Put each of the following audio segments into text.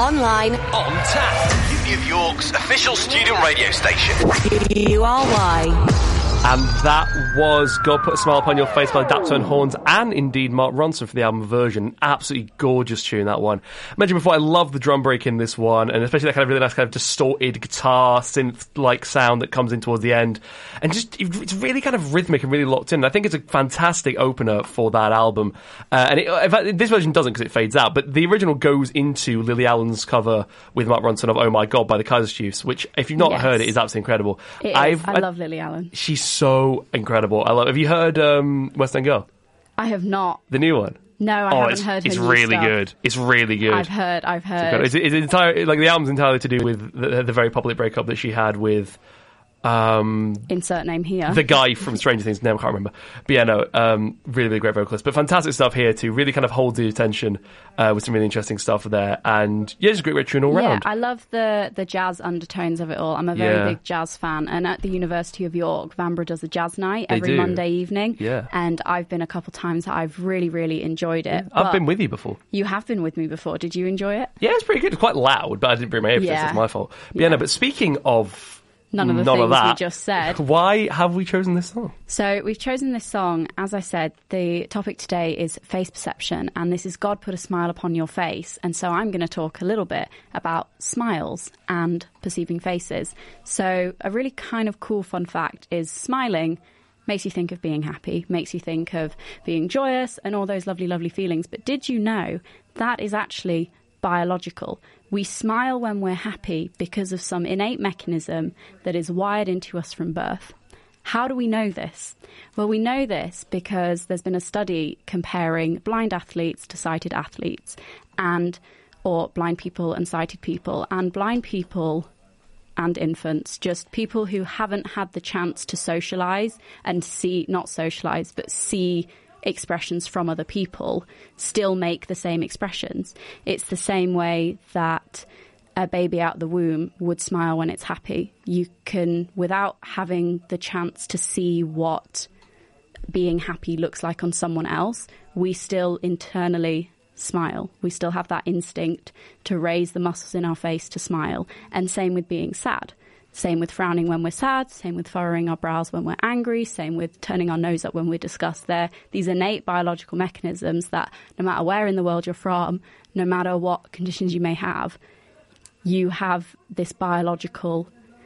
online, on tap. New York's official student radio station. URY. And that was God Put a Smile Upon Your Face by the Daptone Horns and indeed Mark Ronson for the album version. Absolutely gorgeous tune, that one. I mentioned before, I love the drum break in this one, and especially that kind of really nice kind of distorted guitar synth-like sound that comes in towards the end. And just, it's really kind of rhythmic and really locked in. I think it's a fantastic opener for that album. In fact, this version doesn't because it fades out, but the original goes into Lily Allen's cover with Mark Ronson of Oh My God by the Kaiserchiefs, which, if you've not heard it, is absolutely incredible. It is. I love Lily Allen. She's so incredible. Have you heard West End Girl? I have not. The new one? No, I haven't heard her It's new really stuff. good. It's really good. I've heard. It's entire, like, the album's entirely to do with the very public breakup that she had with insert name here. The guy from Stranger Things, name I can't remember. But yeah, no, really, really great vocalist. But fantastic stuff here too. Really kind of holds the attention with some really interesting stuff there. And yeah, just a great tune all round. Yeah, I love the jazz undertones of it all. I'm a very big jazz fan. And at the University of York, Vanbrugh does a jazz night every Monday evening. Yeah. And I've been a couple times. I've really, really enjoyed it. Yeah, I've been with you before. You have been with me before. Did you enjoy it? Yeah, it's pretty good. It's quite loud, but I didn't bring my earphones. That's my fault. But but speaking of None of the things we just said. Why have we chosen this song? So we've chosen this song, as I said, the topic today is face perception, and this is God Put a Smile Upon Your Face. And so I'm going to talk a little bit about smiles and perceiving faces. So a really kind of cool fun fact is smiling makes you think of being happy, makes you think of being joyous and all those lovely, lovely feelings. But did you know that is actually biological? We smile when we're happy because of some innate mechanism that is wired into us from birth. How do we know this? Well, we know this because there's been a study comparing blind athletes to sighted athletes, or blind people and sighted people, and blind people and infants, just people who haven't had the chance to socialise and see expressions from other people still make the same expressions. It's the same way that a baby out the womb would smile when it's happy. You can, without having the chance to see what being happy looks like on someone else, we still internally smile. We still have that instinct to raise the muscles in our face to smile. And same with being sad. Same with frowning when we're sad, same with furrowing our brows when we're angry, same with turning our nose up when we're disgusted. They're these innate biological mechanisms that no matter where in the world you're from, no matter what conditions you may have, you have this biological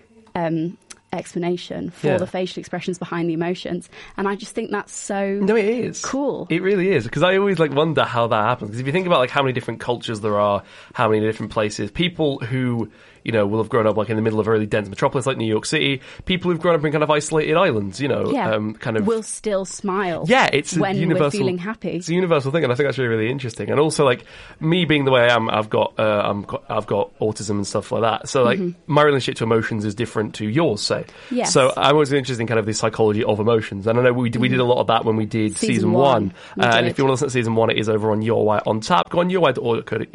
explanation for the facial expressions behind the emotions. And I just think that's so it is cool. It really is, because I always wonder how that happens, because if you think about how many different cultures there are, how many different places, people who will have grown up in the middle of a really dense metropolis like New York City, people who've grown up in kind of isolated islands, kind of will still smile. Yeah, it's when a universal, we're feeling happy. It's a universal thing, and I think that's really, really interesting. And also, me being the way I am, I've got autism and stuff like that. So my relationship to emotions is different to yours, say. Yes. So I'm always interested in kind of the psychology of emotions, and I know we did a lot of that when we did season one. And if you want to listen to season one, it is over on URY on tap. Go on URY.org.co.uk.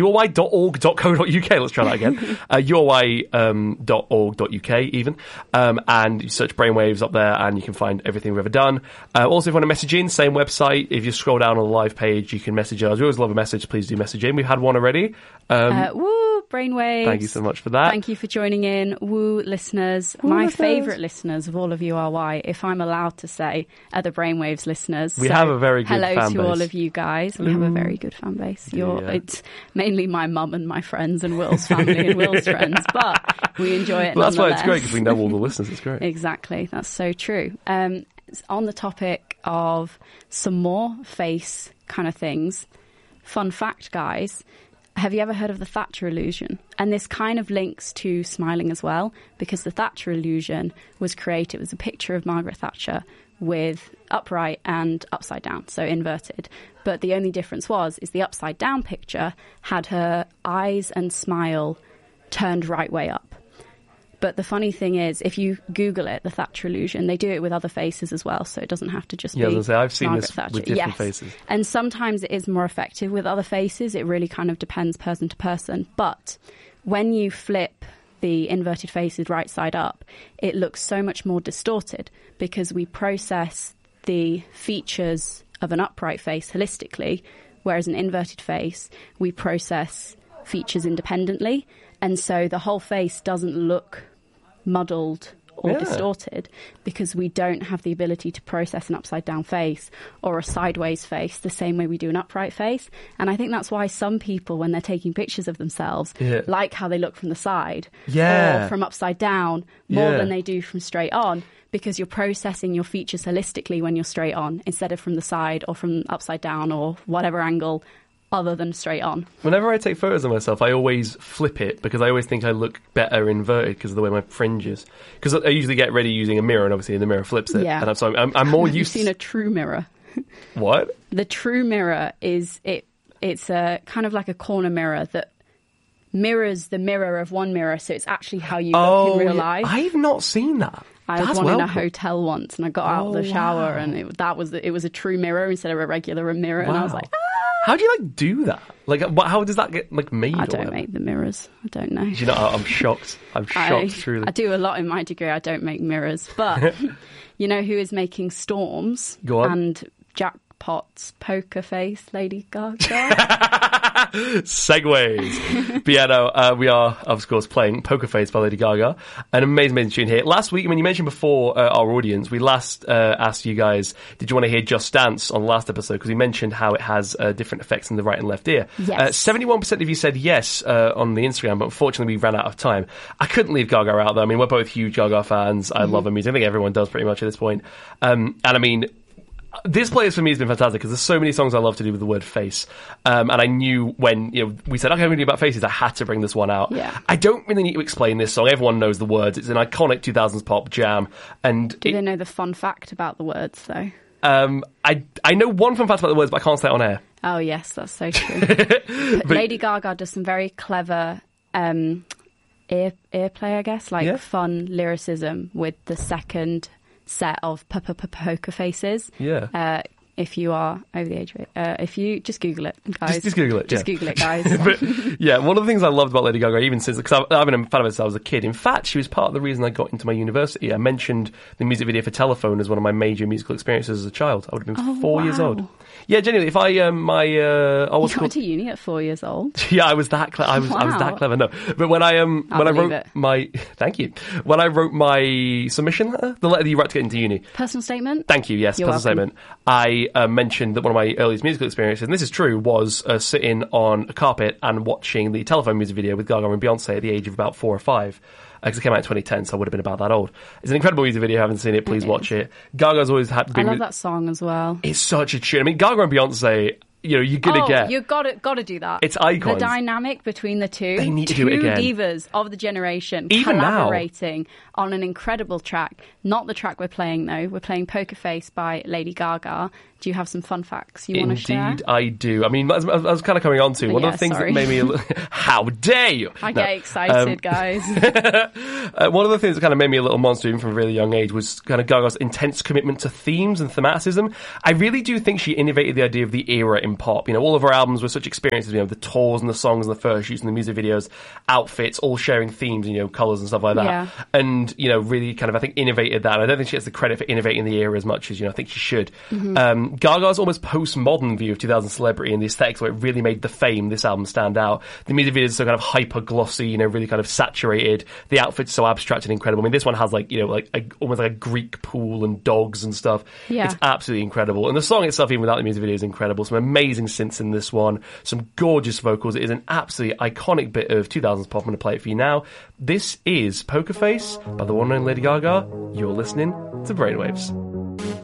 Let's try that again. URY.org.uk even, and you search Brainwaves up there and you can find everything we've ever done. Also, if you want to message in, same website. If you scroll down on the live page, you can message us. We always love a message. Please do message in. We've had one already. Woo, Brainwaves. Thank you so much for that. Thank you for joining in. Woo, listeners. My favourite listeners of all of URY, if I'm allowed to say, are the Brainwaves listeners. We have a very good fan base. Hello to all of you guys. We have a very good fan base. It's mainly my mum and my friends and Will's family and Will's friends, but we enjoy it. Well, that's why it's great, because we know all the listeners. It's great. Exactly. That's so true. On the topic of some more face kind of things, fun fact, guys, have you ever heard of the Thatcher illusion? And this kind of links to smiling as well, because the Thatcher illusion was created. It was a picture of Margaret Thatcher with upright and upside down, so inverted. But the only difference is the upside down picture had her eyes and smile turned right way up. But the funny thing is, if you Google it, the Thatcher illusion, they do it with other faces as well, so it doesn't have to just be I've seen Margaret this Thatcher. with different faces. And sometimes it is more effective with other faces. It really kind of depends person to person. But when you flip the inverted faces right side up, it looks so much more distorted, because we process the features of an upright face holistically, whereas an inverted face, we process features independently, and so the whole face doesn't look muddled or distorted because we don't have the ability to process an upside down face or a sideways face the same way we do an upright face. And I think that's why some people, when they're taking pictures of themselves, like how they look from the side or from upside down more than they do from straight on, because you're processing your features holistically when you're straight on instead of from the side or from upside down or whatever angle other than straight on. Whenever I take photos of myself, I always flip it because I always think I look better inverted because of the way my fringe is. Because I usually get ready using a mirror, and obviously the mirror flips it. Yeah. And so I'm more Have you used seen a true mirror? What? The true mirror is it's a kind of like a corner mirror that mirrors the mirror of one mirror, so it's actually how you look in real life. I've not seen that. I was in a hotel once, and I got out of the shower, and it was a true mirror instead of a regular mirror, and I was like, How do you do that? How does that get made? I don't make the mirrors. I don't know. You know, I'm shocked. I'm shocked. Truly, I do a lot in my degree. I don't make mirrors, but you know who is making storms? Go on. And jackpots, poker face, Lady Gaga. Segues. But yeah, no, we are, of course, playing Poker Face by Lady Gaga. An amazing tune here. Last week, when you mentioned before our audience, we last asked you guys, did you want to hear Just Dance on the last episode? Because we mentioned how it has different effects in the right and left ear. Yes. 71% of you said yes on the Instagram, but unfortunately we ran out of time. I couldn't leave Gaga out, though. I mean, we're both huge Gaga fans. I love her music. I think everyone does pretty much at this point. And I mean, this playlist for me has been fantastic because there's so many songs I love to do with the word face. And I knew when we said, okay, we're going to do about faces, I had to bring this one out. Yeah. I don't really need to explain this song. Everyone knows the words. It's an iconic 2000s pop jam. And do they know the fun fact about the words, though? I know one fun fact about the words, but I can't say it on air. Oh, yes, that's so true. But Lady Gaga does some very clever earplay, I guess, fun lyricism with the second set of poker faces. Yeah. If you are over the age of it. If you just Google it, guys. Just Google it. Just Google it, guys. But, yeah, one of the things I loved about Lady Gaga, even since, because I've been a fan of her since I was a kid. In fact, she was part of the reason I got into my university. I mentioned the music video for Telephone as one of my major musical experiences as a child. I would have been 4 years old. Yeah, genuinely, if I you went to uni at 4 years old? Yeah, I was that clever. I was that clever. No, but when I wrote my thank you. When I wrote my submission letter, the letter that you write to get into uni. Personal statement? Thank you. Yes, You're personal welcome. statement. I mentioned that one of my earliest musical experiences, and this is true, was sitting on a carpet and watching the Telephone music video with Gaga and Beyonce at the age of about 4 or 5. Because it came out in 2010, so I would have been about that old. It's an incredible music video. If you haven't seen it, please watch it. Gaga's always had. I love that song as well. It's such a tune. I mean, Gaga and Beyonce, you're gonna get. You've got to do that. It's icons. The dynamic between the two. They need to do it again. Two divas of the generation Even collaborating on an incredible track. Not the track we're playing though. We're playing Poker Face by Lady Gaga. Do you have some fun facts you want to share? Indeed, I do. I mean, as I was kind of coming on to, one of the things that made me... How dare you! I get excited, guys. One of the things that kind of made me a little monster, even from a really young age, was kind of Gaga's intense commitment to themes and thematicism. I really do think she innovated the idea of the era in pop. All of her albums were such experiences, the tours and the songs and the first shoots and the music videos, outfits, all sharing themes, colours and stuff like that. Yeah. And, really kind of, I think, innovated that. And I don't think she gets the credit for innovating the era as much as, I think she should. Mm-hmm. Gaga's almost postmodern view of 2000 celebrity and the aesthetics where it really made the Fame, this album, stand out. The music videos are so kind of hyper glossy, really kind of saturated. The outfits so abstract and incredible. I mean, this one has almost like a Greek pool and dogs and stuff. Yeah. It's absolutely incredible. And the song itself, even without the music video, is incredible. Some amazing synths in this one. Some gorgeous vocals. It is an absolutely iconic bit of 2000s pop. I'm going to play it for you now. This is Poker Face by the one and only Lady Gaga. You're listening to Brainwaves.